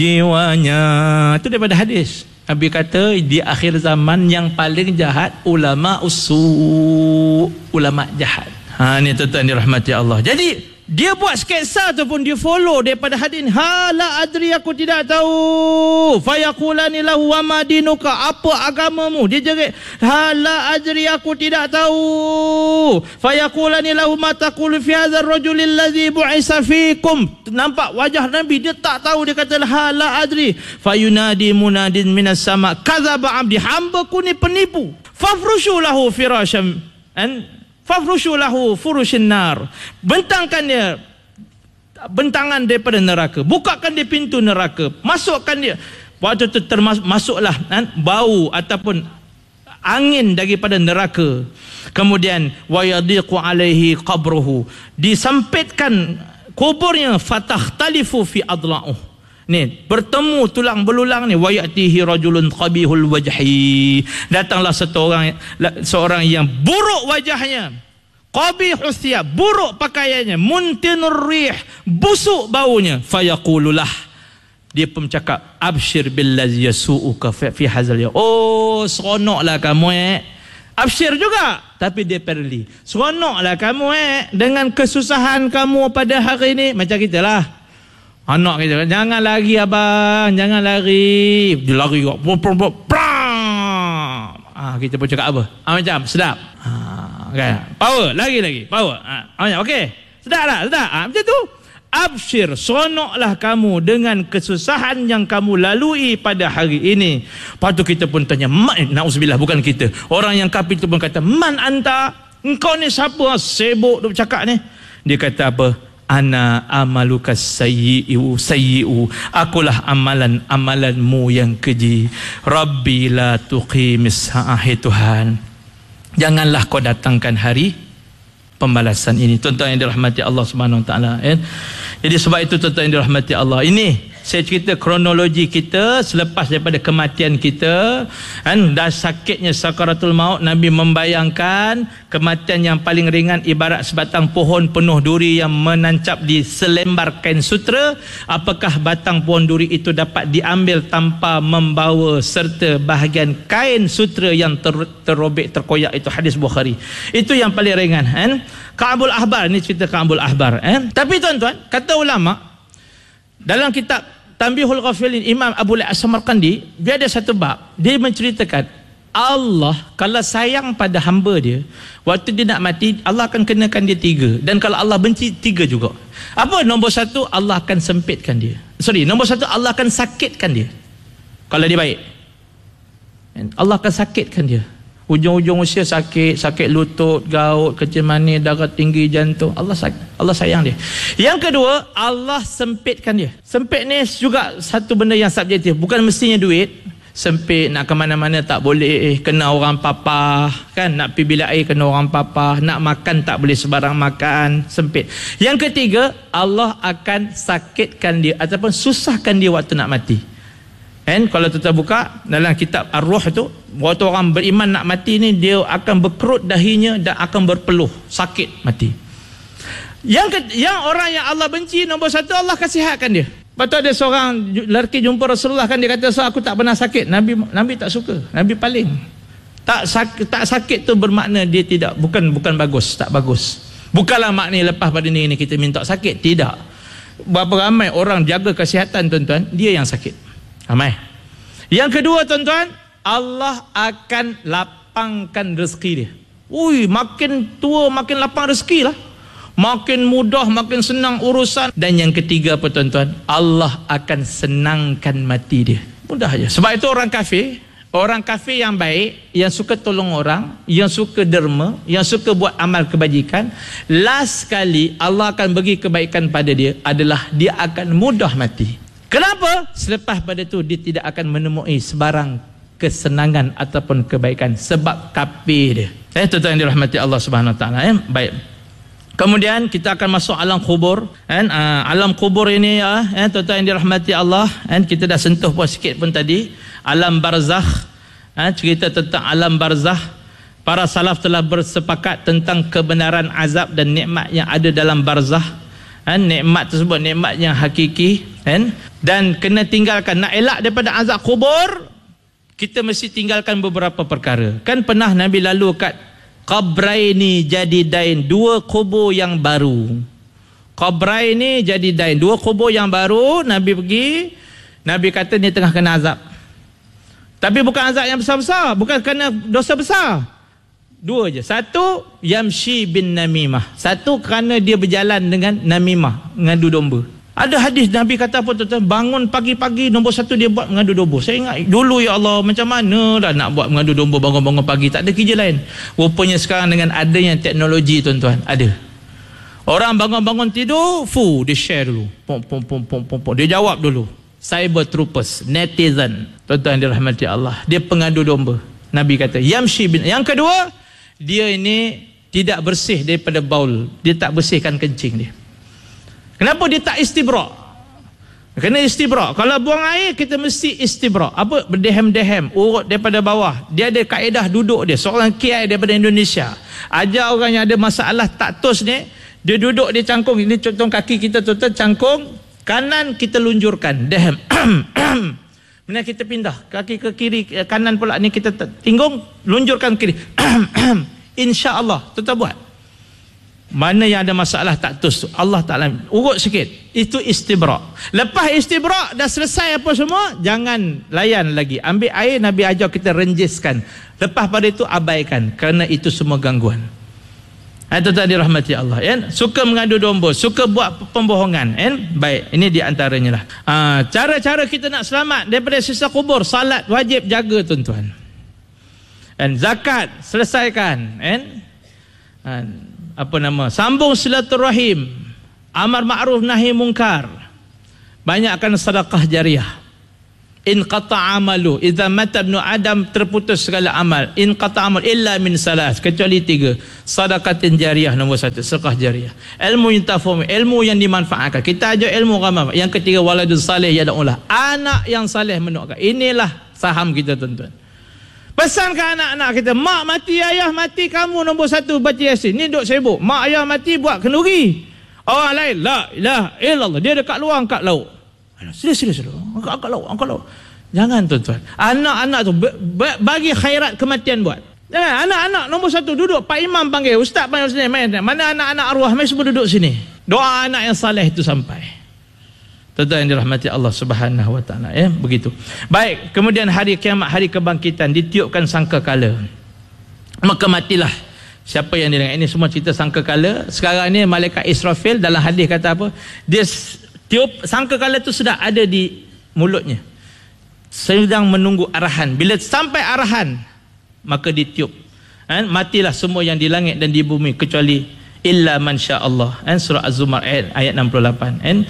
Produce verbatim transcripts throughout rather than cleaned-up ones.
jiwanya. Itu daripada hadis. Nabi kata di akhir zaman yang paling jahat ulama usu, ulama jahat. Ha, ni tuan-tuan dirahmati Allah. Jadi dia buat sketsa tu pun dia follow daripada hadis. Hala adri, aku tidak tahu. Fayaqulani lahu wa madinuka, apa agamamu? Dia jerit, hala adri, aku tidak tahu. Fayaqulani lahu ma taqulu fi hadzal rajulil ladzi bu'isa fikum. Nampak wajah Nabi, dia tak tahu. Dia kata hala adri. Fayunadi munadin minas sama, kadzaba abdi, hamba ku ni penipu. Fafrushu lahu firasham an fafrushu lahu furushin nar, bentangkan dia bentangan daripada neraka, bukakan dia pintu neraka, masukkan dia. Waktu itu termasuk masuklah kan, bau ataupun angin daripada neraka. Kemudian wa yadiqu alaihi qabruhu, disempitkan kuburnya, fatakhtalifu fi adla'uh. Ni bertemu tulang belulang ni, wa yatihi rajulun qabihul wajhi, datanglah seorang seorang yang buruk wajahnya, qabihus thiyab, buruk pakaiannya, muntinur rih, busuk baunya. Fayaqululah, dia pun cakap, abshir billazi yasu'uka fi hadzal yaum. Oh, seronoklah kamu eh. Abshir juga, tapi dia perli. Seronoklah kamu eh dengan kesusahan kamu pada hari ini. Macam kita lah, anak kita, jangan lari abang, jangan lari. Dia lari kok. Ah, kita pun cakap apa? Ah, macam sedap. Ah, kan? Power, lagi lagi, power. Ah, okey. Sedap tak? Sedap. Ah, macam tu. Abshir, seronoklah kamu dengan kesusahan yang kamu lalui pada hari ini. Lepas tu kita pun tanya, na'udzubillah, bukan kita. Orang yang kafir tu pun kata, man anta? Engkau ni siapa? Sibuk tu cakap ni. Dia kata apa? Ana amaluka sayyi'u sayyi'u, akulah amalan-amalanmu yang keji. Rabbi la tuqimis sa'ahi, Tuhan, janganlah kau datangkan hari pembalasan ini. Tuan-tuan yang dirahmati Allah Subhanahu Wa Taala, eh? Jadi sebab itu tuan-tuan yang dirahmati Allah, ini saya cerita kronologi kita selepas daripada kematian kita, kan, dah sakitnya sakaratul maut. Nabi membayangkan kematian yang paling ringan ibarat sebatang pohon penuh duri yang menancap di selembar kain sutra. Apakah batang pohon duri itu dapat diambil tanpa membawa serta bahagian kain sutra yang ter, terrobek, terkoyak? Itu hadis Bukhari. Itu yang paling ringan, kan? Ka'bul Ahbar, ni cerita Ka'bul Ahbar, eh? Tapi tuan-tuan, kata ulama dalam kitab Tanbihul Ghafilin, Imam Abu La'as Samarqandi, dia ada satu bab, dia menceritakan Allah kalau sayang pada hamba dia, waktu dia nak mati, Allah akan kenakan dia tiga. Dan kalau Allah benci, tiga juga. Apa? Nombor satu, Allah akan sempitkan dia. Sorry, nombor satu, Allah akan sakitkan dia kalau dia baik. Allah akan sakitkan dia, ujung-ujung usia sakit, sakit lutut, gaut, kecil manis, darah tinggi, jantung. Allah sakit, Allah sayang dia. Yang kedua, Allah sempitkan dia. Sempit ni juga satu benda yang subjektif, bukan mestinya duit. Sempit, nak ke mana-mana tak boleh, kena orang papa, kan, nak pergi bilik air kena orang papa, nak makan tak boleh sebarang makan, sempit. Yang ketiga, Allah akan sakitkan dia ataupun susahkan dia waktu nak mati. And kalau kita buka dalam kitab Ar-Ruh tu, waktu orang beriman nak mati ni, dia akan berkerut dahinya dan akan berpeluh, sakit mati. Yang ke, yang orang yang Allah benci, nombor satu, Allah kasihatkan dia. Lepas tu ada seorang lelaki jumpa Rasulullah, kan, dia kata, so aku tak pernah sakit. Nabi Nabi tak suka, Nabi paling tak sakit. Tak sakit tu bermakna dia tidak, bukan bukan bagus, tak bagus. Bukanlah makna lepas pada ni, ni kita minta sakit, tidak. Berapa ramai orang jaga kesihatan tuan-tuan, dia yang sakit, ramai. Yang kedua tuan-tuan, Allah akan lapangkan rezeki dia. Ui, makin tua makin lapang rezeki lah, makin mudah, makin senang urusan. Dan yang ketiga apa tuan-tuan, Allah akan senangkan mati dia. Mudah aja. Sebab itu orang kafir, orang kafir yang baik, yang suka tolong orang, yang suka derma, yang suka buat amal kebajikan, last sekali Allah akan bagi kebaikan pada dia adalah dia akan mudah mati. Kenapa? Selepas pada itu dia tidak akan menemui sebarang kesenangan ataupun kebaikan, sebab kafir dia. Eh, tuan-tuan yang dirahmati Allah Subhanahu Wa Taala, eh, baik. Kemudian kita akan masuk alam kubur, kan? Uh, alam kubur ini ya, eh, tuan-tuan yang dirahmati Allah, kan? Kita dah sentuh pun sikit pun tadi. Alam barzakh, eh, cerita tentang alam barzakh. Para salaf telah bersepakat tentang kebenaran azab dan nikmat yang ada dalam barzakh. Eh, nikmat tersebut nikmat yang hakiki, kan? Dan kena tinggalkan, nak elak daripada azab kubur, kita mesti tinggalkan beberapa perkara. Kan pernah Nabi lalu kat qabraini jadidain, dua kubur yang baru. Qabraini jadidain, dua kubur yang baru. Nabi pergi, Nabi kata ni tengah kena azab. Tapi bukan azab yang besar-besar, bukan kerana dosa besar. Dua je. Satu, yamshi bin namimah. Satu, kerana dia berjalan dengan namimah, mengadu domba. Ada hadis Nabi kata apa tuan-tuan? Bangun pagi-pagi, nombor satu dia buat mengadu domba. Saya ingat dulu, ya Allah, macam mana dah nak buat mengadu domba bangun-bangun pagi, tak ada kerja lain. Rupanya sekarang dengan adanya teknologi tuan-tuan, ada. Orang bangun-bangun tidur, fu, dia share dulu. Pom, pom, pom, pom, pom, pom. Dia jawab dulu. Cyber troopers, netizen, tuan-tuan dirahmati Allah, dia pengadu domba. Nabi kata yamshi bin. Yang kedua, dia ini tidak bersih daripada baul, dia tak bersihkan kencing dia. Kenapa dia tak istibra'? Kena istibra'. Kalau buang air, kita mesti istibra'. Apa? Berdehem-dehem, urut daripada bawah. Dia ada kaedah duduk dia. Seorang kiai daripada Indonesia ajar orang yang ada masalah taktus ni, dia duduk, dia cangkung. Ini contoh kaki kita tuan-tuan, cangkung kanan, kita lunjurkan, dehem. Kemudian kita pindah kaki ke kiri, kanan pula ni kita tinggung, lunjurkan kiri. InsyaAllah tuan-tuan buat. Mana yang ada masalah taktus tu, Allah Ta'ala urut sikit, itu istibra'. Lepas istibra' dah selesai apa semua, jangan layan lagi, ambil air, Nabi ajar kita renjiskan. Lepas pada itu abaikan, kerana itu semua gangguan. Tuan-tuan dirahmati Allah, kan? Suka mengadu domba, suka buat pembohongan, kan? Baik, ini di antaranya lah. Ha, cara-cara kita nak selamat daripada siksa kubur, salat wajib jaga tuan-tuan. Dan zakat selesaikan, kan? Ha, apa nama? Sambung silaturahim, amar ma'ruf nahi mungkar, banyakkan sedekah jariah. In qata'a amalu, idza mata ibnu adam, terputus segala amal. In qata'a amal illa min salas, kecuali tiga. Sedekatin jariah, nombor satu, sedekah jariah. Ilmu yuntafa'u, ilmu yang dimanfaatkan. Kita ajar ilmu ramai. Yang ketiga, waladus salih yad'ulah, anak yang saleh mendoakan. Inilah saham kita tuan-tuan. Pesan ke anak-anak kita, mak mati, ayah mati, kamu nombor satu baca Yasin. Ni duk sibuk, mak ayah mati buat kenduri. Orang lain, la ilaha illallah, dia dekat luar angkat lauk. Sila, sila, sila. Angkat, angkat lauk, angkat lauk. Jangan tuan-tuan. Anak-anak tu bagi khairat kematian buat. Jangan. Anak-anak nombor satu duduk, Pak Imam panggil, Ustaz panggil sini, main. Mana anak-anak arwah, main semua duduk sini. Doa anak yang saleh itu sampai. Tuan-tuan yang dirahmati Allah Subhanahu wa taala, ya, begitu. Baik, kemudian hari kiamat, hari kebangkitan, ditiupkan sangkakala. Maka matilah siapa yang dengar. Ini semua cerita sangkakala. Sekarang ni malaikat Israfil dalam hadis kata apa? Dia tiup sangkakala itu sudah ada di mulutnya, sedang menunggu arahan. Bila sampai arahan, maka ditiup, kan? Matilah semua yang di langit dan di bumi kecuali illa man sya Allah, kan? Surah Az-Zumar ayat, ayat enam puluh lapan, kan?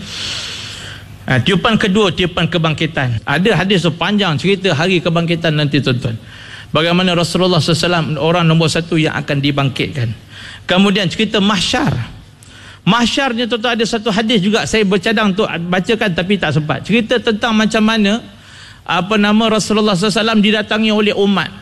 Ha, tiupan kedua, tiupan kebangkitan. Ada hadis tu panjang cerita hari kebangkitan nanti tuan-tuan, bagaimana Rasulullah sallallahu alaihi wasallam orang nombor satu yang akan dibangkitkan. Kemudian cerita mahsyar. Mahsyarnya tuan-tuan, ada satu hadis juga saya bercadang untuk bacakan tapi tak sempat. Cerita tentang macam mana apa nama Rasulullah sallallahu alaihi wasallam didatangi oleh umat.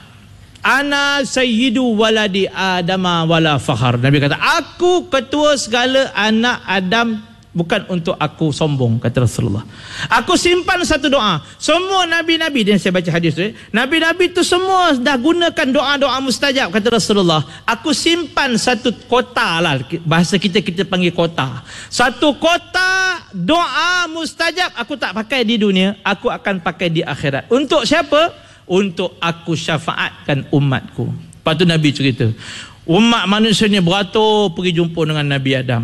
Ana sayyidu waladi adama wala fakhar. Nabi kata, aku ketua segala anak Adam, bukan untuk aku sombong, kata Rasulullah. Aku simpan satu doa. Semua nabi-nabi, dan saya baca hadis tu, eh, nabi-nabi tu semua dah gunakan doa-doa mustajab, kata Rasulullah. Aku simpan satu kota lah, bahasa kita kita panggil kota. Satu kota doa mustajab aku tak pakai di dunia, aku akan pakai di akhirat. Untuk siapa? Untuk aku syafaatkan umatku. Lepas tu Nabi cerita, umat manusia ni beratur pergi jumpa dengan Nabi Adam.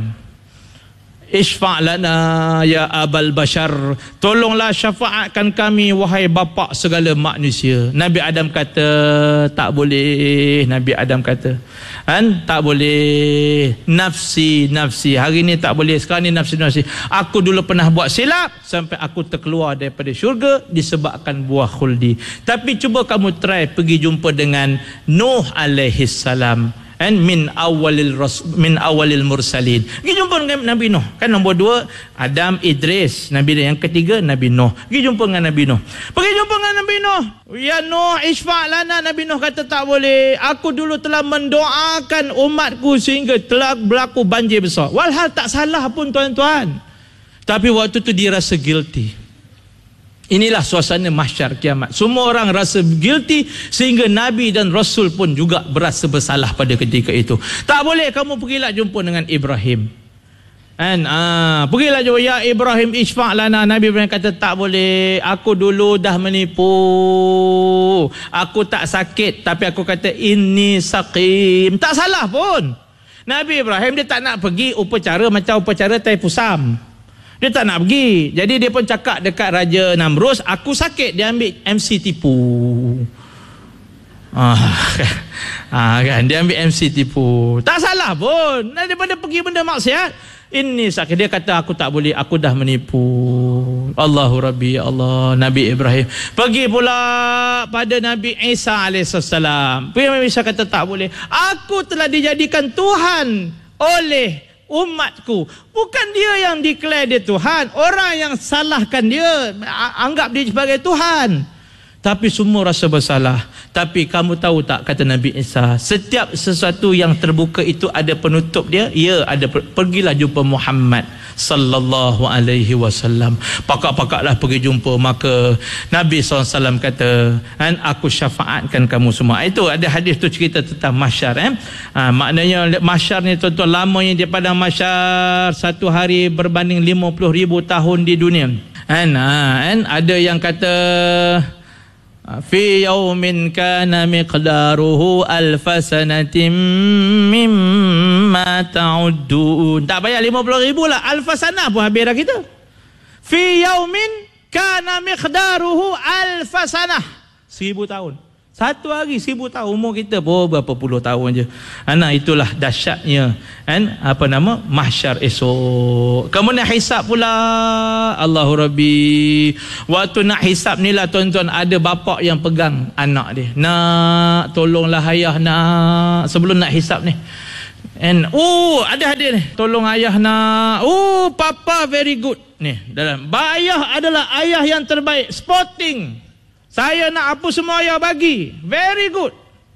Isfa' lana ya abal bashar, tolonglah syafaatkan kami wahai bapa segala manusia. Nabi Adam kata tak boleh. Nabi Adam kata, kan, tak boleh. Nafsi nafsi, hari ni tak boleh, sekarang ni nafsi nafsi. Aku dulu pernah buat silap sampai aku terkeluar daripada syurga disebabkan buah khuldi. Tapi cuba kamu try pergi jumpa dengan Nuh alaihi salam, and min awalil rasul, min awalil mursalin. Pergi jumpa dengan Nabi Nuh. Kan nombor dua Adam, Idris, Nabi yang ketiga Nabi Nuh. Pergi jumpa dengan Nabi Nuh. Pergi jumpa dengan Nabi Nuh. Ya Nuh, isfa' lana. Nabi Nuh kata tak boleh. Aku dulu telah mendoakan umatku sehingga telah berlaku banjir besar. Walhal tak salah pun tuan-tuan. Tapi waktu tu dia rasa guilty. Inilah suasana mahsyar kiamat. Semua orang rasa guilty sehingga Nabi dan Rasul pun juga berasa bersalah pada ketika itu. Tak boleh kamu pergilah jumpa dengan Ibrahim. Kan? Ah, pergilah jumpa, ya Ibrahim isfa' lana. Nabi Ibrahim kata tak boleh. Aku dulu dah menipu. Aku tak sakit tapi aku kata inni saqim. Tak salah pun. Nabi Ibrahim dia tak nak pergi upacara macam upacara Taipusam. Dia tak nak pergi. Jadi dia pun cakap dekat Raja Namrus, aku sakit. Dia ambil M C tipu. Ah, ah, kan? Dia ambil M C tipu. Tak salah pun. Daripada pergi benda maksiat, ini sakit. Dia kata aku tak boleh, aku dah menipu. Allahu Rabbi, ya Allah. Nabi Ibrahim pergi pula pada Nabi Isa alaihissalam. Nabi Isa kata tak boleh. Aku telah dijadikan Tuhan oleh umatku. Bukan dia yang declare dia Tuhan, orang yang salahkan dia, anggap dia sebagai Tuhan. Tapi semua rasa bersalah. Tapi kamu tahu tak, kata Nabi Isa, setiap sesuatu yang terbuka itu ada penutup dia. Ya, ada. Pergilah jumpa Muhammad sallallahu alaihi wasallam. Pakak-pakaklah pergi jumpa. Maka Nabi sallallahu alaihi wasallam kata, kan, aku syafaatkan kamu semua. Itu ada hadis tu cerita tentang mahsyar. Eh? Ha, maknanya mahsyar ni tuan-tuan, lamanya dia pada mahsyar satu hari berbanding lima puluh ribu tahun di dunia. Kan? Ha, kan? Ada yang kata fi yaumin kana miqdaruhu alfa sanatin mimma ta'uddun. Tak payah lima puluh ribu lah, alfa sanah pun habis dah kita. Fi yaumin kana miqdaruhu alfa sanah, seribu tahun. Satu hari seribu tahun. Umur kita pun berapa puluh tahun je. Anak itulah dahsyatnya, kan, apa nama, mahsyar esok. Kemudian hisab pula. Allahu Rabbi. Waktu nak hisab ni lah tuan-tuan, ada bapa yang pegang anak dia. Nak, tolonglah ayah nak, sebelum nak hisab ni. And oh, ada hadir ni, tolong ayah nak. Oh, papa very good. Ni dalam ayah adalah ayah yang terbaik. Sporting. Saya nak apa semua ayah bagi. Very good.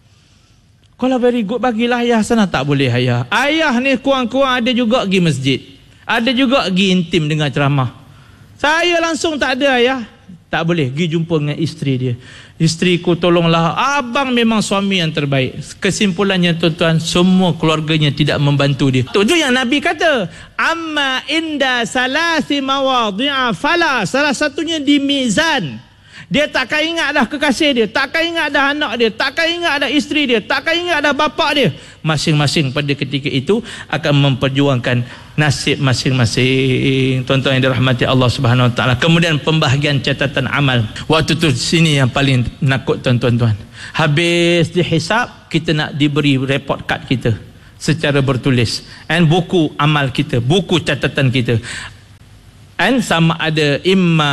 Kalau very good, bagilah ayah sana. Tak boleh ayah. Ayah ni kurang-kurang ada juga pergi masjid. Ada juga pergi intim dengan ceramah. Saya langsung tak ada ayah. Tak boleh. Pergi jumpa dengan isteri dia. Isteriku tolonglah. Abang memang suami yang terbaik. Kesimpulannya tuan-tuan, semua keluarganya tidak membantu dia. Itu yang Nabi kata. Amma inda salasi mawadhi'a fala. Salah satunya di mizan. Dia takkan ingat dah kekasih dia, takkan ingat dah anak dia, takkan ingat dah isteri dia, takkan ingat dah bapa dia. Masing-masing pada ketika itu akan memperjuangkan nasib masing-masing. Tuan-tuan yang dirahmati Allah Subhanahu Wa Taala. Kemudian pembahagian catatan amal. Waktu tu sini yang paling nakut tuan-tuan. Habis dihisap, kita nak diberi report card kita secara bertulis. And buku amal kita, buku catatan kita. And sama ada imma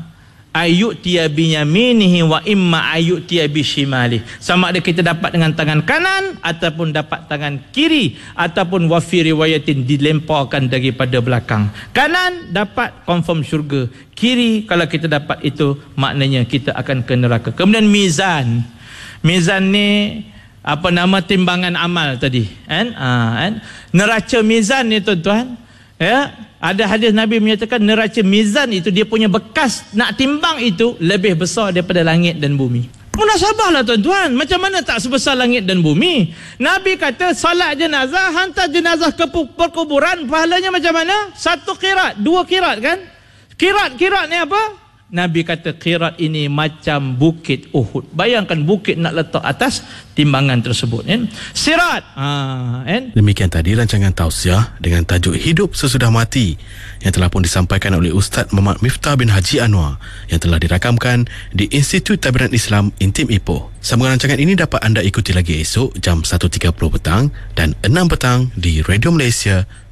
ayyutiya biyaminihi wa imma ayyutiya bishimali. Sama ada kita dapat dengan tangan kanan ataupun dapat tangan kiri, ataupun wa fi riwayatin dilemparkan daripada belakang. Kanan dapat confirm syurga, kiri kalau kita dapat itu maknanya kita akan ke neraka. Kemudian mizan. Mizan ni apa nama, timbangan amal tadi, kan? Ha, kan? Neraca mizan ni tuan-tuan, ya, ada hadis Nabi menyatakan neraca mizan itu, dia punya bekas nak timbang itu lebih besar daripada langit dan bumi. Munasabahlah tuan-tuan, macam mana tak sebesar langit dan bumi? Nabi kata salat jenazah, hantar jenazah ke perkuburan, pahalanya macam mana? Satu kirat, dua kirat, kan? Kirat-kirat ni apa? Nabi kata kirat ini macam bukit Uhud. Bayangkan bukit nak letak atas timbangan tersebut, kan? Sirat. Ha, kan? Demikian tadi rancangan tausiah dengan tajuk Hidup Sesudah Mati yang telah pun disampaikan oleh Ustaz Muhammad Miftah bin Haji Anwar yang telah dirakamkan di Institut Tabiran Islam Intim Ipoh. Sambungan rancangan ini dapat anda ikuti lagi esok jam satu tiga puluh petang dan enam petang di Radio Malaysia